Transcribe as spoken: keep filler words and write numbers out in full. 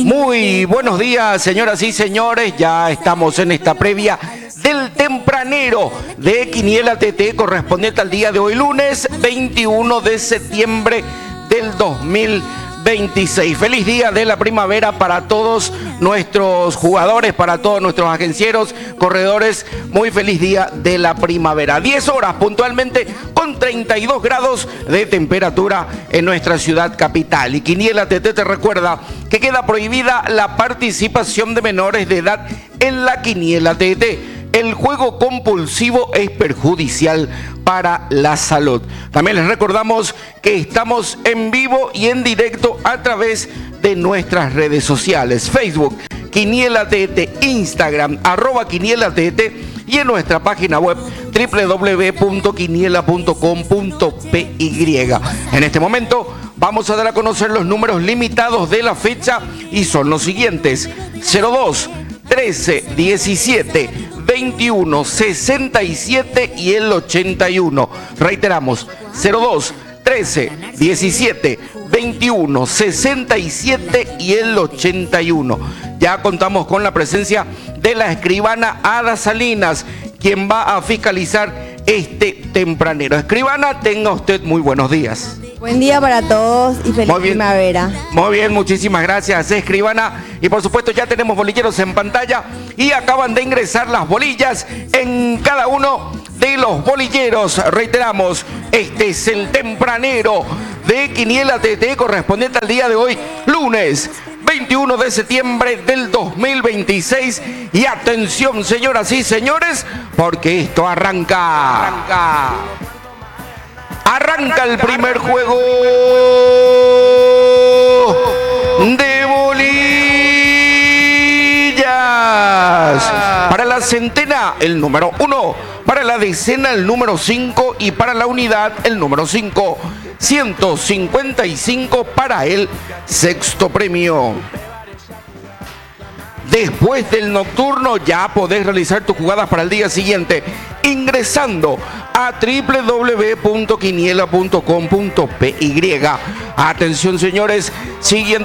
Muy buenos días, señoras y señores. Ya estamos en esta previa del tempranero de Quiniela T T correspondiente al día de hoy, lunes veintiuno de septiembre del dos mil veintiséis. Feliz día de la primavera para todos nuestros jugadores, para todos nuestros agencieros, corredores. Muy feliz día de la primavera. diez horas puntualmente con treinta y dos grados de temperatura en nuestra ciudad capital. Y Quiniela T T te recuerda que queda prohibida la participación de menores de edad en la Quiniela T T. El juego compulsivo es perjudicial para la salud. También les recordamos que estamos en vivo y en directo a través de nuestras redes sociales. Facebook, Quiniela T T, Instagram, arroba Quiniela T T y en nuestra página web doble u doble u doble u punto quiniela punto com punto p y. En este momento vamos a dar a conocer los números limitados de la fecha y son los siguientes: cero dos, trece, diecisiete, veintiuno, sesenta y siete y el ochenta y uno. Reiteramos, cero dos, trece, diecisiete, veintiuno, sesenta y siete y el ochenta y uno. Ya contamos con la presencia de la escribana Ada Salinas, quien va a fiscalizar este tempranero. Escribana, tenga usted muy buenos días. Buen día para todos y feliz Muy bien. primavera. Muy bien, muchísimas gracias, escribana. Y por supuesto ya tenemos bolilleros en pantalla y acaban de ingresar las bolillas en cada uno de los bolilleros. Reiteramos, este es el tempranero de Quiniela T T correspondiente al día de hoy, lunes veintiuno de septiembre del dos mil veintiséis. Y atención, señoras y señores, porque esto arranca. Arranca. Arranca el primer juego de bolillas. Para la centena, el número uno. Para la decena, el número cinco. Y para la unidad, el número cinco. ciento cincuenta y cinco para el sexto premio. Después del nocturno ya podés realizar tus jugadas para el día siguiente ingresando a doble u doble u doble u punto quiniela punto com punto p y. Atención, señores, siguiente